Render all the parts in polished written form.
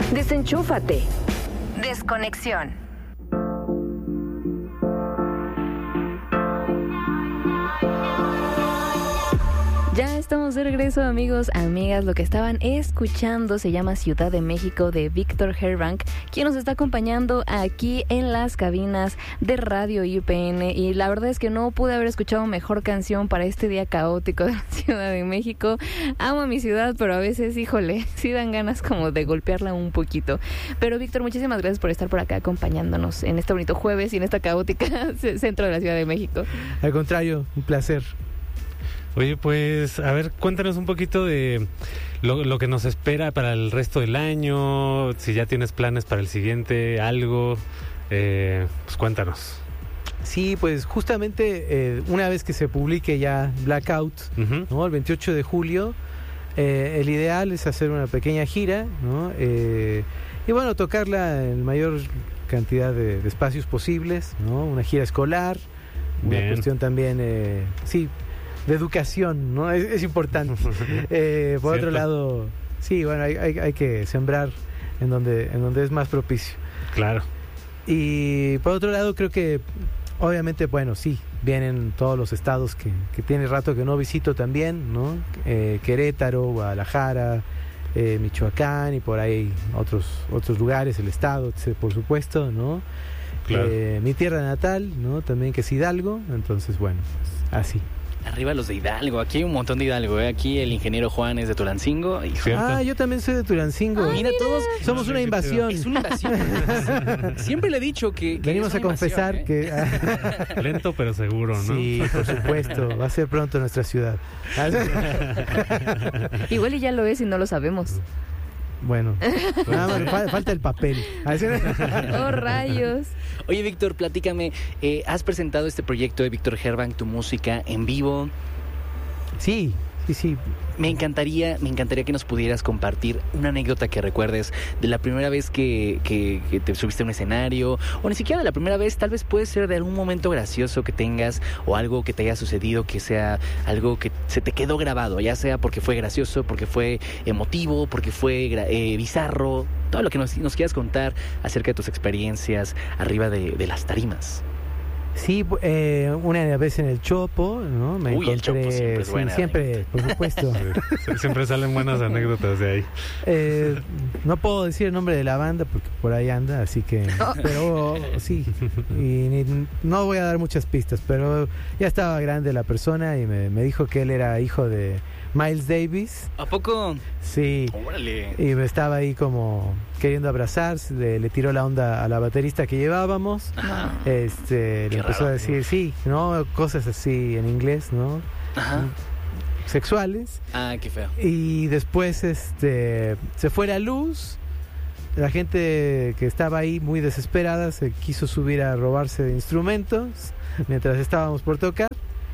Desenchúfate. Desconexión. Ya estamos de regreso, amigos, amigas. Lo que estaban escuchando se llama Ciudad de México de Víctor Herbrandt, quien nos está acompañando aquí en las cabinas de Radio IPN. Y la verdad es que no pude haber escuchado mejor canción para este día caótico de la Ciudad de México. Amo a mi ciudad, pero a veces, híjole, sí dan ganas como de golpearla un poquito. Pero Víctor, muchísimas gracias por estar por acá acompañándonos en este bonito jueves y en esta caótica centro de la Ciudad de México. Al contrario, un placer. Oye, pues, a ver, cuéntanos un poquito de lo que nos espera para el resto del año, si ya tienes planes para el siguiente, algo, pues cuéntanos. Sí, pues justamente una vez que se publique ya Blackout, ¿no? El 28 de julio, el ideal es hacer una pequeña gira, ¿no? Y bueno, tocarla en mayor cantidad de espacios posibles, ¿no? Una gira escolar, una cuestión también, sí, de educación, ¿no? Es importante. Por otro lado, sí, bueno, hay que sembrar en donde es más propicio. Claro. Y por otro lado, creo que obviamente, bueno, sí, vienen todos los estados que tiene rato que no visito también, ¿no? Querétaro, Guadalajara, Michoacán y por ahí otros lugares, el estado, por supuesto, ¿no? Claro. Mi tierra natal, ¿no? También que es Hidalgo, entonces, bueno, pues, así. Arriba los de Hidalgo, aquí hay un montón de Hidalgo, ¿eh? Aquí el ingeniero Juan es de Tulancingo. Yo también soy de Tulancingo. Mira, todos somos una invasión. Es una invasión. Siempre le he dicho que venimos a confesar que lento pero seguro, ¿no? Sí, por supuesto, va a ser pronto nuestra ciudad. Igual y ya lo es y no lo sabemos. Bueno, nada más falta el papel. ¡Oh, rayos! Oye, Víctor, platícame, ¿has presentado este proyecto de Víctor Herbrandt, tu música, en vivo? Sí. Me encantaría que nos pudieras compartir una anécdota que recuerdes de la primera vez que te subiste a un escenario, o ni siquiera de la primera vez, tal vez puede ser de algún momento gracioso que tengas, o algo que te haya sucedido, que sea algo que se te quedó grabado, ya sea porque fue gracioso, porque fue emotivo, porque fue bizarro, todo lo que nos quieras contar acerca de tus experiencias arriba de las tarimas. Sí, una vez en el Chopo, ¿no? Me encontré, el Chopo siempre es buena. Siempre, por supuesto. Siempre salen buenas anécdotas de ahí. No puedo decir el nombre de la banda porque por ahí anda, así que... Pero sí, y no voy a dar muchas pistas, pero ya estaba grande la persona y me dijo que él era hijo de Miles Davis. ¿A poco? Sí. ¡Órale! Y me estaba ahí como queriendo abrazar, le tiró la onda a la baterista que llevábamos. Ajá. Le empezó a decir, sí, ¿no? Cosas así en inglés, ¿no? Ajá. Sexuales. Ah, qué feo. Y después se fue la luz. La gente que estaba ahí muy desesperada se quiso subir a robarse instrumentos mientras estábamos por tocar.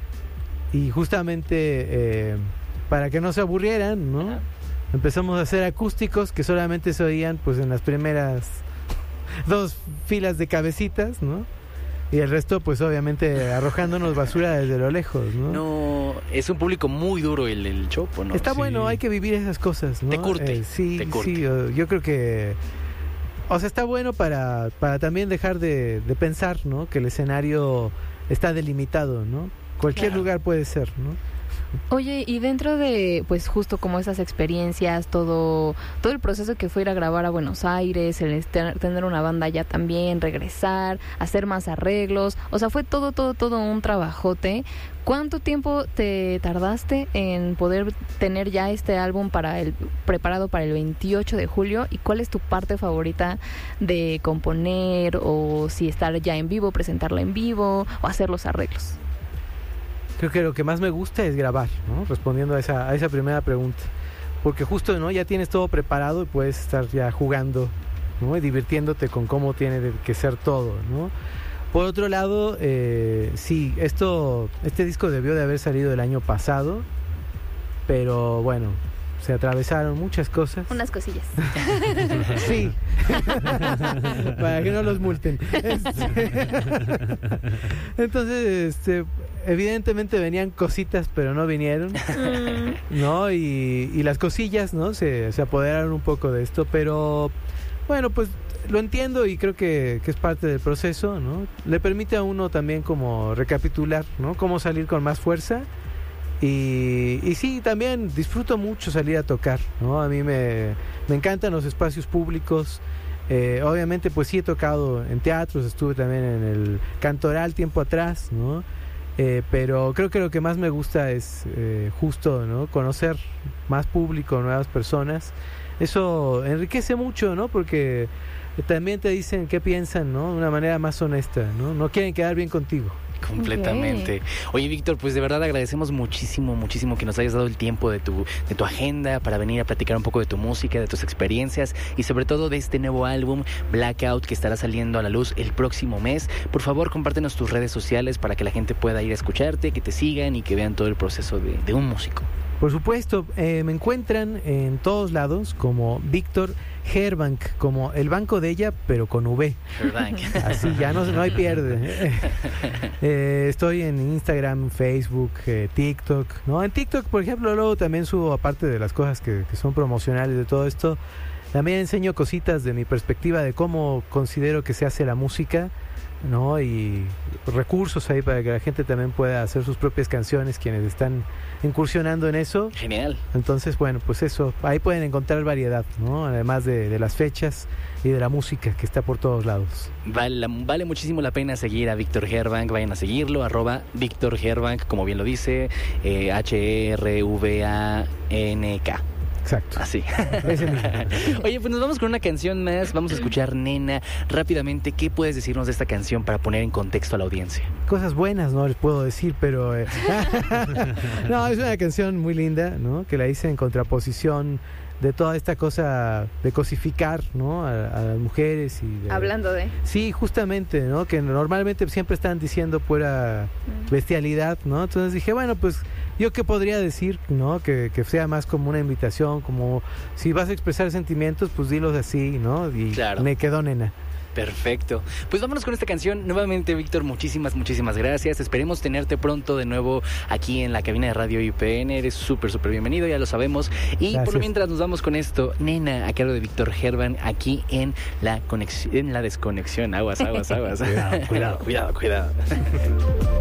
Y justamente para que no se aburrieran, ¿no? Empezamos a hacer acústicos que solamente se oían pues en las primeras 2 filas de cabecitas, ¿no? Y el resto pues obviamente arrojándonos basura desde lo lejos, ¿no? No, es un público muy duro el Chopo, ¿no? Está bueno, hay que vivir esas cosas, ¿no? Te curte. Sí, te curte. Sí, yo creo que... O sea, está bueno para también dejar de pensar, ¿no? Que el escenario está delimitado, ¿no? Cualquier lugar puede ser, ¿no? Oye, y dentro de, pues justo como esas experiencias, todo el proceso que fue ir a grabar a Buenos Aires, el tener una banda allá también, regresar, hacer más arreglos, o sea, fue todo un trabajote. ¿Cuánto tiempo te tardaste en poder tener ya este álbum preparado para el 28 de julio? ¿Y cuál es tu parte favorita de componer, o si estar ya en vivo, presentarla en vivo, o hacer los arreglos? Creo que lo que más me gusta es grabar, ¿no? Respondiendo a esa primera pregunta. Porque justo, ¿no? Ya tienes todo preparado y puedes estar ya jugando, ¿no? Y divirtiéndote con cómo tiene que ser todo, ¿no? Por otro lado, sí, este disco debió de haber salido el año pasado, pero bueno, se atravesaron muchas cosas. Unas cosillas. Sí. Para que no los multen. Entonces, evidentemente venían cositas, pero no vinieron, ¿no? Y las cosillas, ¿no? Se apoderaron un poco de esto, pero bueno, pues lo entiendo y creo que es parte del proceso, ¿no? Le permite a uno también como recapitular, ¿no? Cómo salir con más fuerza. Y sí, también disfruto mucho salir a tocar, ¿no? A mí me encantan los espacios públicos. Obviamente pues sí he tocado en teatros, estuve también en el Cantoral tiempo atrás, ¿no? Pero creo que lo que más me gusta es justo, ¿no? Conocer más público, nuevas personas. Eso enriquece mucho, ¿no? Porque también te dicen qué piensan, ¿no? De una manera más honesta, ¿no? No quieren quedar bien contigo. Completamente. Okay. Oye, Víctor, pues de verdad agradecemos muchísimo que nos hayas dado el tiempo de tu agenda para venir a platicar un poco de tu música, de tus experiencias y sobre todo de este nuevo álbum Blackout que estará saliendo a la luz el próximo mes. Por favor, compártenos tus redes sociales para que la gente pueda ir a escucharte, que te sigan y que vean todo el proceso de un músico. Por supuesto, me encuentran en todos lados como Víctor Herbank, como el banco de ella, pero con V. Herbank. Así ya no hay pierde. Estoy en Instagram, Facebook, TikTok, ¿no? En TikTok, por ejemplo, luego también subo, aparte de las cosas que son promocionales de todo esto, también enseño cositas de mi perspectiva de cómo considero que se hace la música, ¿no? Y recursos ahí para que la gente también pueda hacer sus propias canciones, quienes están incursionando en eso. Genial. Entonces, bueno, pues eso, ahí pueden encontrar variedad, ¿no? Además de las fechas y de la música que está por todos lados. Vale muchísimo la pena seguir a Víctor Herbank, vayan a seguirlo, @Víctor Herbank, como bien lo dice, HRVANK. Exacto. Así. Oye, pues nos vamos con una canción más. Vamos a escuchar Nena. Rápidamente, ¿qué puedes decirnos de esta canción para poner en contexto a la audiencia? Cosas buenas no les puedo decir, pero... no, es una canción muy linda, ¿no? Que la hice en contraposición de toda esta cosa de cosificar, ¿no? A las mujeres y hablando de... Sí, justamente, ¿no? Que normalmente siempre están diciendo pura bestialidad, ¿no? Entonces dije, bueno, pues yo qué podría decir, ¿no? Que sea más como una invitación, como si vas a expresar sentimientos, pues dilos así, ¿no? Y claro. Me quedó Nena. Perfecto. Pues vámonos con esta canción. Nuevamente, Víctor, muchísimas gracias. Esperemos tenerte pronto de nuevo aquí en la cabina de Radio IUPN. Eres súper bienvenido, ya lo sabemos. Y gracias. Por lo mientras nos vamos con esto, Nena, a cargo de Víctor Herbank, aquí en la desconexión. Aguas. Cuidado.